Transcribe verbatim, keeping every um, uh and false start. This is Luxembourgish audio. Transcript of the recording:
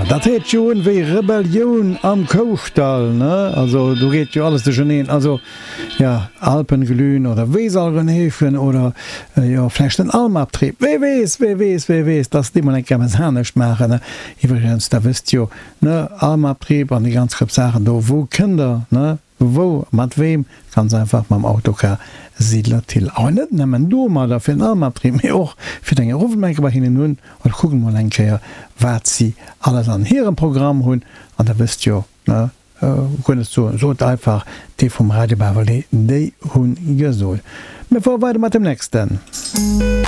dat heet Joun wéi Rebellioun am Koufstall, ne? Also du reet jo alles de Geneen, also ja, Alpenglühen oder Weesalrenhefen oder äh, ja, vielleicht den Almabtrieb. Wé wees, wé wees, wé wees, das die man enkemes hernecht machen, ne? Iwergens, da wisst jo, ne? Almabtrieb an die ganz Sachen, do wo Kinder, ne? Wo, mat wem, ganz einfach mam Autokar Siedler til. Aber net nemmen du mal da fir den Almabtrieb, mir och fir den Rufenmenke bei hinnen nun und gucken mal enkeier, wat sie alles an hirem Programm hunn, an da wisst jo, ne? Kunnest so, so einfach die vom Radio Beverly, die hun gesol. Mir vor weiter mit dem nächsten.